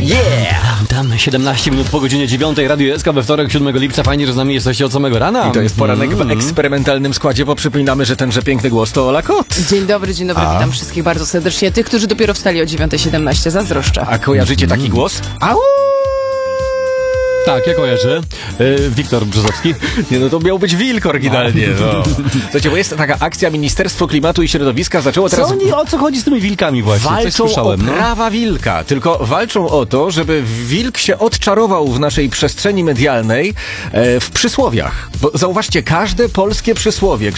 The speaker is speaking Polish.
Yeah! Tam 17 minut po godzinie 9, Radio SK we wtorek, 7 lipca. Fajnie, że z nami jesteście od samego rana. I to jest poranek w eksperymentalnym składzie, bo przypominamy, że tenże piękny głos to Ola Kot. Dzień dobry, witam wszystkich bardzo serdecznie. Tych, którzy dopiero wstali o 9:17, zazdroszczę. A kojarzycie taki głos? Au! Tak, ja kojarzę. Wiktor Brzozowski. Nie, no to miał być wilk oryginalnie. No. Słuchajcie, bo jest taka akcja Ministerstwo Klimatu i Środowiska zaczęło teraz... O co chodzi z tymi wilkami właśnie? Coś Walczą słyszałem, o prawa wilka, tylko walczą o to, żeby wilk się odczarował w naszej przestrzeni medialnej w przysłowiach. Bo zauważcie, każde polskie przysłowie,